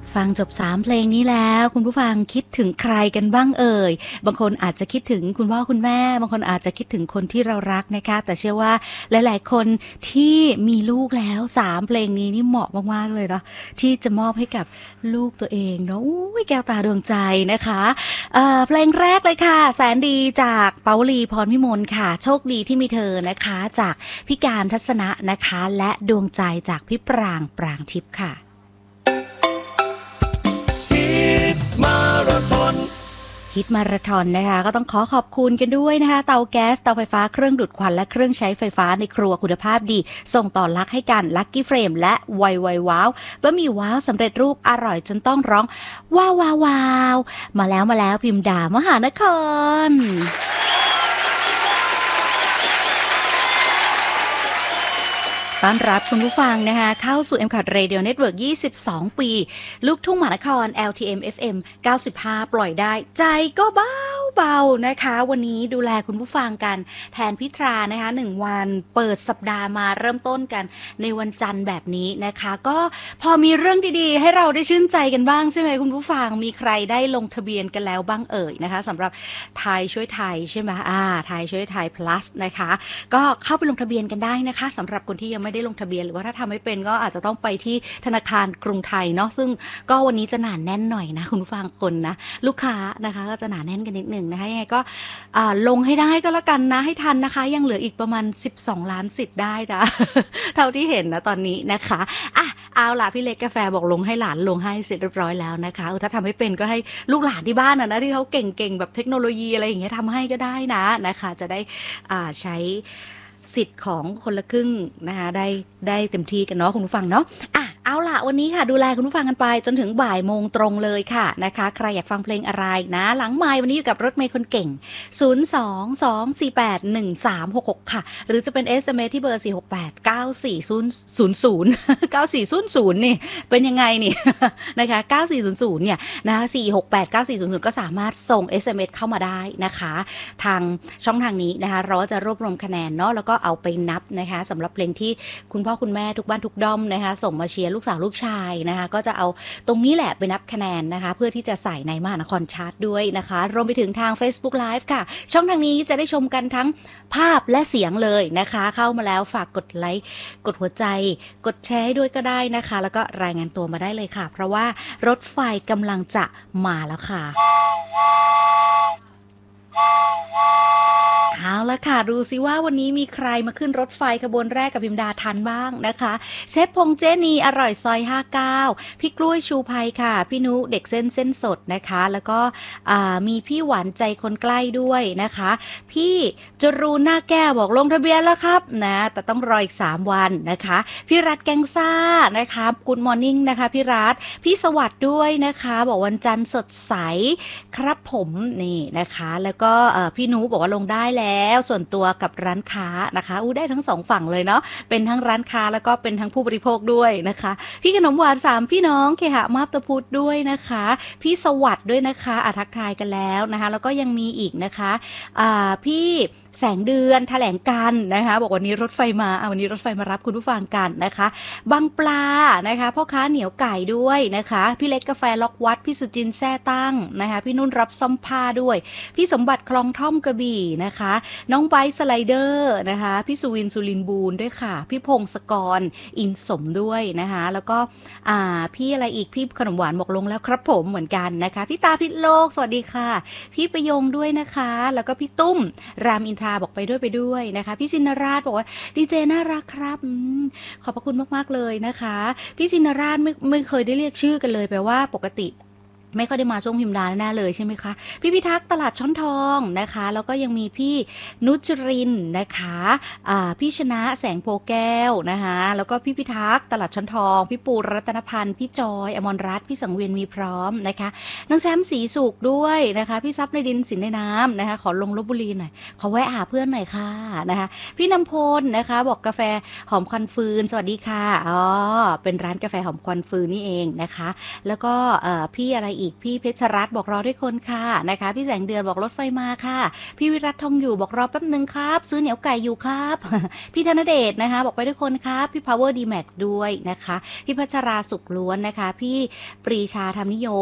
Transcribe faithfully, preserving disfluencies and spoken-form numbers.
ฟังจบสามเพลงนี้แล้วคุณผู้ฟังคิดถึงใครกันบ้างเอ่ยบางคนอาจจะคิดถึงคุณพ่อคุณแม่บางคนอาจจะคิดถึงคนที่เรารักนะคะแต่เชื่อว่าหลายๆคนที่มีลูกแล้วสามเพลงนี้นี่เหมาะมากๆเลยเนาะที่จะมอบให้กับลูกตัวเองเนาะอุ้ยแก้วตาดวงใจนะคะเอ่อเพลงแรกเลยค่ะแสนดีจากเปาวลีพรพิมลค่ะโชคดีที่มีเธอนะคะจากพี่การทัศนะนะคะและดวงใจจากพี่ปรางปรางทิพย์ค่ะมาราธอนฮิตมาราธอนนะคะก็ต้องขอขอบคุณกันด้วยนะคะเตาแก๊สเตาไฟฟ้าเครื่องดูดควันและเครื่องใช้ไฟฟ้าในครัวคุณภาพดีส่งต่อลักให้กันลักกี้เฟรมและไวไวว้าวบะหมี่ว้าวสำเร็จรูปอร่อยจนต้องร้องว้าวว้าวว้าวมาแล้วมาแล้วพิมพ์ดามหานครต้อนรับคุณผู้ฟังนะคะเข้าสู่ เอ็ม ซี โอ ที Radio Network ยี่สิบสองปีลูกทุ่งมหานคร แอล ที เอ็ม เอฟ เอ็ม เก้าสิบห้าปล่อยได้ใจก็เบาเบานะคะวันนี้ดูแลคุณผู้ฟังกันแทนพิธรานะคะหนึ่งวันเปิดสัปดาห์มาเริ่มต้นกันในวันจันทร์แบบนี้นะคะก็พอมีเรื่องดีๆให้เราได้ชื่นใจกันบ้างใช่ไหมคุณผู้ฟังมีใครได้ลงทะเบียนกันแล้วบ้างเอ่ยนะคะสำหรับไทยช่วยไทยใช่ไหมอ่าไทยช่วยไทย plus นะคะก็เข้าไปลงทะเบียนกันได้นะคะสำหรับคนที่ยังไม่ได้ลงทะเบียนหรือว่าถ้าทำไม่เป็นก็อาจจะต้องไปที่ธนาคารกรุงไทยเนาะซึ่งก็วันนี้จะหนาแน่นหน่อยนะคุณผู้ฟังคนนะลูกค้านะคะก็จะหนาแน่นกันนิดนึงนะคะยังไงก็ลงให้ได้ก็แล้วกันนะให้ทันนะคะยังเหลืออีกประมาณสิบสองล้านสิทธิ์ได้นะเท่าที่เห็นนะตอนนี้นะคะอ่ะเอาล่ะพี่เล็กกาแฟบอกลงให้หลานลงให้เสร็จเรียบร้อยแล้วนะคะถ้าทำไม่เป็นก็ให้ลูกหลานที่บ้านนะนะที่เขาเก่งๆแบบเทคโนโลยีอะไรอย่างเงี้ยทำให้ก็ได้นะนะคะจะได้ใช้สิทธิ์ของคนละครึ่งนะคะได้ได้เต็มที่กันเนาะคุณผู้ฟังเนาะอ่ะเอาล่ะวันนี้ค่ะดูแลคุณผู้ฟังกันไปจนถึงบ่ายโมงตรงเลยค่ะนะคะใครอยากฟังเพลงอะไรนะหลังไมค์วันนี้อยู่กับรถเมย์คนเก่งศูนย์ สอง สอง สี่ แปด หนึ่ง สาม หก หกค่ะหรือจะเป็น เอส เอ็ม เอส ที่เบอร์ สี่ หก แปด เก้า สี่ ศูนย์ ศูนย์ ศูนย์ เก้า สี่ ศูนย์ ศูนย์นี่เป็นยังไงนี่นะคะเก้า สี่ ศูนย์ ศูนย์เนี่ยนะคะสี่ หก แปด เก้า สี่ ศูนย์ ศูนย์ก็สามารถส่ง เอส เอ็ม เอส เข้ามาได้นะคะทางช่องทางนี้นะคะเราจะรวบรวมคะแนนเนาะแล้วก็เอาไปนับนะคะสำหรับเพลงที่คุณพ่อคุณแม่ทุกบ้านทุกด้อมนะคะส่งมาเชียร์ลูกสาวลูกชายนะคะก็จะเอาตรงนี้แหละไปนับคะแนนนะคะเพื่อที่จะใส่ในมหานครชาร์ตด้วยนะคะรวมไปถึงทาง Facebook Live ค่ะช่องทางนี้จะได้ชมกันทั้งภาพและเสียงเลยนะคะเข้ามาแล้วฝากกดไลค์กดหัวใจกดแชร์ด้วยก็ได้นะคะแล้วก็รายงานตัวมาได้เลยค่ะเพราะว่ารถไฟกำลังจะมาแล้วค่ะเอาละค่ะดูซิว่าวันนี้มีใครมาขึ้นรถไฟขบวนแรกกับพิมดาทันบ้างนะคะเชฟพงเจนีอร่อยซอยห้าสิบเก้าพี่กล้วยชูภัยค่ะพี่นุเด็กเส้นเส้นสดนะคะแล้วก็มีพี่หวานใจคนใกล้ด้วยนะคะพี่จรูนหน้าแก้วบอกลงทะเบียนแล้วครับนะแต่ต้องรออีกสามวันนะคะพี่รัฐแกงซ่านะคะกู๊ดมอร์นิ่งนะคะพี่รัฐพี่สวัสดิ์ด้วยนะคะบอกวันจันทร์สดใสครับผมนี่นะคะแล้วก็พี่นุบอกว่าลงได้แล้วส่วนตัวกับร้านค้านะคะอู้ได้ทั้งสองฝั่งเลยเนาะเป็นทั้งร้านค้าแล้วก็เป็นทั้งผู้บริโภคด้วยนะคะพี่ขนมหวานสามพี่น้องเคหะมาบตาพุธด้วยนะคะพี่สวัสดิ์ด้วยนะคะอาทักทายกันแล้วนะคะแล้วก็ยังมีอีกนะคะอ่าพี่แสงเดือนแถลงกันนะคะบอกวันนี้รถไฟมาเอาวันนี้รถไฟมารับคุณผู้ฟังกันนะคะบางปลานะคะพ่อค้าเหนียวไก่ด้วยนะคะพี่เล็กกาแฟล็อกวัดพี่สุจินแซ่ตั้งนะคะพี่นุ่นรับซ่อมผ้าด้วยพี่สมบัติคลองท่อมกระบี่นะคะน้องไบค์สไลเดอร์นะคะพี่สุวินสุรินบูรณ์ด้วยค่ะพี่พงศกรอินสมด้วยนะคะแล้วก็อ่าพี่อะไรอีกพี่ขนมหวานบอกลงแล้วครับผมเหมือนกันนะคะพี่ตาพิษโลกสวัสดีค่ะพี่ประยงด้วยนะคะแล้วก็พี่ตุ้มรามอินทราบอกไปด้วยไปด้วยนะคะพี่ชินราชบอกว่าดีเจน่ารักครับขอบพระคุณมากๆเลยนะคะพี่ชินราชไม่ไม่เคยได้เรียกชื่อกันเลยแปลว่าปกติไม่ค่อยได้มาช่วงพิมพ์ดาแน่เลยใช่ไหมคะพี่พิทักษ์ตลาดช้อนทองนะคะแล้วก็ยังมีพี่นุจรินนะคะะพี่ชนะแสงโพแก้วนะคะแล้วก็พี่พิทักษ์ตลาดช้อนทองพี่ปูรัตนพันธ์พี่จอยอมรรัตน์พี่สังเวียนมีพร้อมนะคะน้องแซมสีสุกด้วยนะคะพี่ซับในดินสินในน้ำนะคะขอลงลพบุรีหน่อยขอแวะหาเพื่อนหน่อยค่ะนะคะพี่นำพลนะคะบอกกาแฟหอมควันฟืนสวัสดีค่ะอ๋อเป็นร้านกาแฟหอมควันฟืนนี่เองนะคะแล้วก็พี่อะไรอีกพี่เพชรรัตน์บอกรอด้วยคนค่ะนะคะพี่แสงเดือนบอกรถไฟมาค่ะพี่วิรัตทองอยู่บอกรอแป๊บนึงครับซื้อเหนียวไก่อยู่ครับ พี่ธนเดชนะคะบอกไปด้วยคนครับพี่ Power D Max ด้วยนะคะพี่พัชราสุขล้วนนะคะพี่ปรีชาธรรมนิยม